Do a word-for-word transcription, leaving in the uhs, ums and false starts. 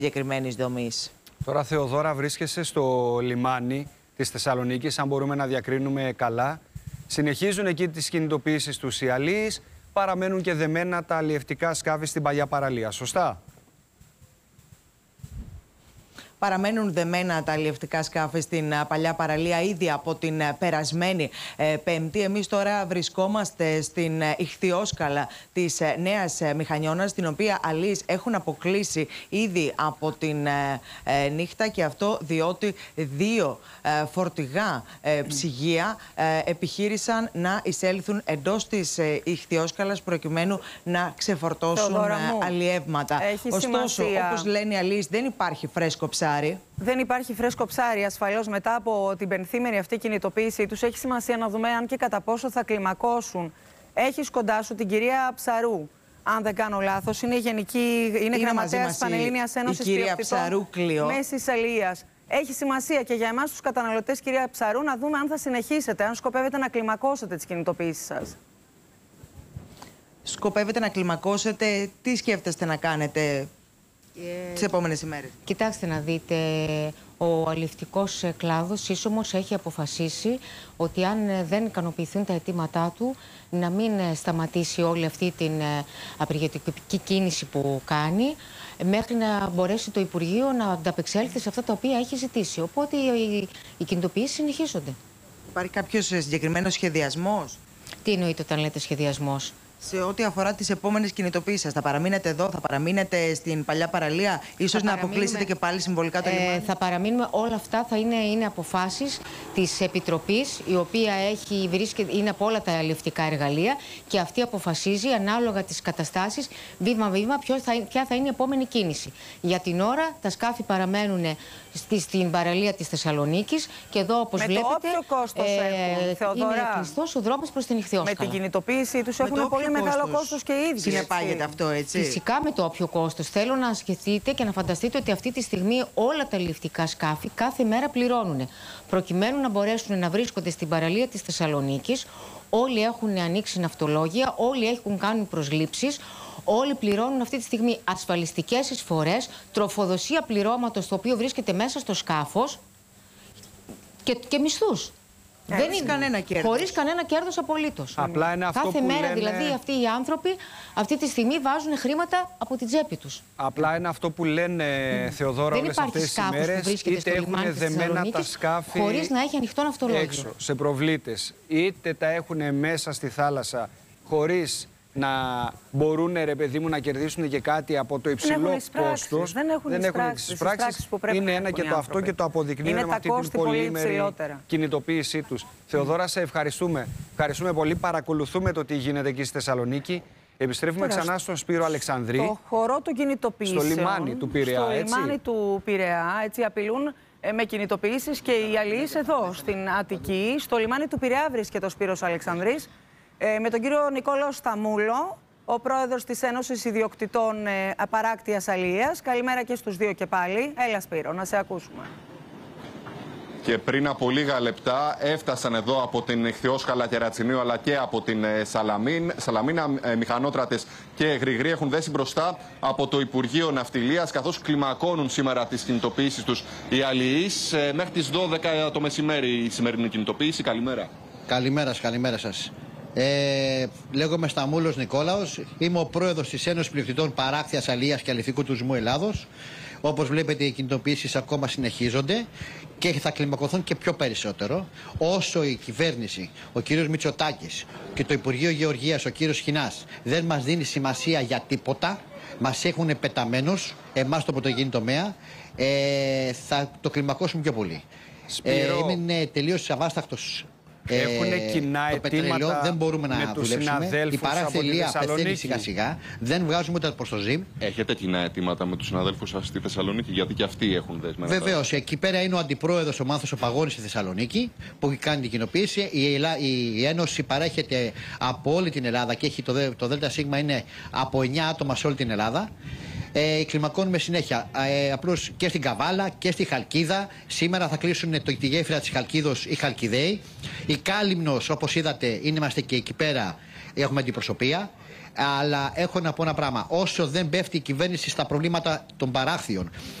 συγκεκριμένης δομής. Τώρα, Θεοδώρα, βρίσκεσαι στο λιμάνι της Θεσσαλονίκης, αν μπορούμε να διακρίνουμε καλά. Συνεχίζουν εκεί τις κινητοποιήσεις τους οι αλίεις, παραμένουν και δεμένα τα αλλιευτικά σκάφη στην παλιά παραλία. Σωστά? Παραμένουν δεμένα τα αλλιευτικά σκάφη στην παλιά παραλία ήδη από την περασμένη ε, Πέμπτη. Εμείς τώρα βρισκόμαστε στην Ιχθυόσκαλα της Νέας Μηχανιώνας, την οποία αλίεις έχουν αποκλείσει ήδη από την ε, ε, νύχτα, και αυτό διότι δύο ε, φορτηγά ε, ψυγεία ε, επιχείρησαν να εισέλθουν εντός της ε, Ιχθυόσκαλας προκειμένου να ξεφορτώσουν ε, αλλιεύματα. Έχει Ωστόσο, σημασία. όπως λένε οι αλίεις, δεν υπάρχει φρέσκο ψάρι. Δεν υπάρχει φρέσκο ψάρι. Ασφαλώς μετά από την πενθήμερη αυτή κινητοποίησή τους, έχει σημασία να δούμε αν και κατά πόσο θα κλιμακώσουν. Έχεις κοντά σου την κυρία Ψαρού, αν δεν κάνω λάθος. Είναι γενική, είναι, είναι γραμματέας της Πανελλήνιας Ένωσης Πλειοκτητών Μέσης Αλίας. Έχει σημασία και για εμάς τους καταναλωτές, κυρία Ψαρού, να δούμε αν θα συνεχίσετε, αν σκοπεύετε να κλιμακώσετε τις κινητοποίησεις σας. Σκοπεύετε να κλιμακώσετε, τι σκέφτεστε να κάνετε Ε, τις επόμενες ημέρες? Κοιτάξτε να δείτε, ο αλλιευτικός κλάδος ίσομος έχει αποφασίσει ότι αν δεν ικανοποιηθούν τα αιτήματά του, να μην σταματήσει όλη αυτή την απεργιωτική κίνηση που κάνει, μέχρι να μπορέσει το Υπουργείο να ανταπεξέλθει σε αυτά τα οποία έχει ζητήσει. Οπότε οι, οι κινητοποιήσεις συνεχίζονται. Υπάρχει κάποιος συγκεκριμένος σχεδιασμός? Τι εννοείται όταν λέτε σχεδιασμός? Σε ό,τι αφορά τις επόμενες κινητοποίησεις σας, θα παραμείνετε εδώ, θα παραμείνετε στην παλιά παραλία, ίσως να αποκλείσετε και πάλι συμβολικά το ε, λιμάνι? Θα παραμείνουμε. Όλα αυτά θα είναι, είναι αποφάσεις της Επιτροπής, η οποία έχει, βρίσκεται, είναι από όλα τα αλλιευτικά εργαλεία, και αυτή αποφασίζει ανάλογα τις καταστάσεις, βήμα-βήμα, ποια θα είναι η επόμενη κίνηση. Για την ώρα τα σκάφη παραμένουν στη, στην παραλία της Θεσσαλονίκης, και εδώ, όπως με βλέπετε, το όποιο κόστος ε, έχουν, Θεοδώρα, είναι κλειστός ο δρόμος προς την Ιχθυόσκαλα. Με την κινητοποίησή τους έχουν πολύ μεγάλο κόστος και οι ίδιοι. Συνεπάγεται αυτό, έτσι? Φυσικά με το όποιο κόστος. Θέλω να σκεφτείτε και να φανταστείτε ότι αυτή τη στιγμή όλα τα αλλιευτικά σκάφη κάθε μέρα πληρώνουν. Προκειμένου να μπορέσουν να βρίσκονται στην παραλία της Θεσσαλονίκης, όλοι έχουν ανοίξει ναυτολόγια, όλοι έχουν κάνει προσλήψεις, όλοι πληρώνουν αυτή τη στιγμή ασφαλιστικές εισφορές, τροφοδοσία πληρώματος το οποίο βρίσκεται μέσα στο σκάφος, και, και μισθούς. Ε, δεν είναι κανένα κέρδος. Χωρίς κανένα κέρδος απολύτως. Απλά είναι αυτό Κάθε που μέρα λένε... δηλαδή αυτοί οι άνθρωποι αυτή τη στιγμή βάζουν χρήματα από την τσέπη τους. Απλά είναι αυτό που λένε, mm. Θεοδώρα, δεν όλες αυτές τις ημέρες, είτε έχουν δεμένα τα σκάφη χωρίς να έχει ανοιχτό ναυτολόγιο έξω, σε προβλήτες, είτε τα έχουν μέσα στη θάλασσα, χωρίς να μπορούν, ρε παιδί μου, να κερδίσουν και κάτι από το υψηλό κόστος. Δεν έχουν τις πράξεις, πράξεις που πρέπει. Είναι ένα και το αυτό, και το αποδεικνύουν με αυτή την πολύμερη κινητοποίησή τους. Θεοδώρα, σε ευχαριστούμε. Ευχαριστούμε πολύ. Παρακολουθούμε το τι γίνεται εκεί στη Θεσσαλονίκη. Επιστρέφουμε Τώρα, ξανά στον Σπύρο Αλεξανδρή. Στο χώρο των κινητοποιήσεων. Στο λιμάνι του Πειραιά, στο έτσι. λιμάνι του Πειραιά, έτσι απειλούν ε, με κινητοποιήσεις και οι αλληλείς εδώ στην Αττική. Στο λιμάνι του Πειραιά βρίσκεται ο Σπύρος Αλεξανδρής. Ε, με τον κύριο Νικόλαο Σταμούλο, ο πρόεδρος της Ένωσης Ιδιοκτητών ε, Παράκτειας Αλίας. Καλημέρα και στους δύο και πάλι. Έλα, Σπύρο, να σε ακούσουμε. Και πριν από λίγα λεπτά έφτασαν εδώ από την Ιχθυόσκαλα και Ρατσινίου, αλλά και από την Σαλαμίν. Σαλαμίνα, ε, μηχανότρατες και γρηγροί έχουν δέσει μπροστά από το Υπουργείο Ναυτιλίας, καθώς κλιμακώνουν σήμερα τις κινητοποιήσεις τους οι αλληλείς. Ε, μέχρι τις δώδεκα το μεσημέρι η σημερινή κινητοποίηση. Καλημέρα. Καλημέρα, καλημέρα σας. Ε, λέγομαι Σταμούλος Νικόλαος, είμαι ο πρόεδρος της Ένωσης Πλειοκτητών Παράκτειας Αλίας και Αληθικού Τουρισμού Ελλάδος. Όπως βλέπετε, οι κινητοποιήσεις ακόμα συνεχίζονται και θα κλιμακωθούν και πιο περισσότερο όσο η κυβέρνηση, ο κύριος Μητσοτάκης και το Υπουργείο Γεωργίας, ο κύριος Χινάς, δεν μας δίνει σημασία για τίποτα. Μας έχουν πεταμένους, εμάς το πρωτογενή τομέα, ε, θα το κλιμακώσουμε πιο πολύ. Σπύρο, ε, είμαι τελείως αβάσταχτος. Έχουν ε, κοινά το αιτήματα δεν μπορούμε να με τους δουλέψουμε. Η παραθελία πεθαίνει σιγά σιγά. Δεν βγάζουμε ούτε προς το ΖΙΜ. Έχετε κοινά αιτήματα με τους συναδέλφους σας στη Θεσσαλονίκη, γιατί και αυτοί έχουν δεσμεύσει? Βεβαίως. Εκεί πέρα είναι ο αντιπρόεδρος ο Μάνθος ο Παγώνης στη Θεσσαλονίκη, που έχει κάνει την κοινοποίηση. Η, Ελλά... η Ένωση παρέχεται από όλη την Ελλάδα και έχει το, το ΔΣ είναι από εννιά άτομα σε όλη την Ελλάδα. Ε, κλιμακώνουμε συνέχεια. Ε, απλώς και στην Καβάλα και στη Χαλκίδα. Σήμερα θα κλείσουν το, τη γέφυρα της Χαλκίδος οι Χαλκιδαίοι. Η Κάλυμνος, όπως είδατε, είμαστε και εκεί πέρα. Έχουμε αντιπροσωπεία. Αλλά έχω να πω ένα πράγμα. Όσο δεν πέφτει η κυβέρνηση στα προβλήματα των παράκθιων,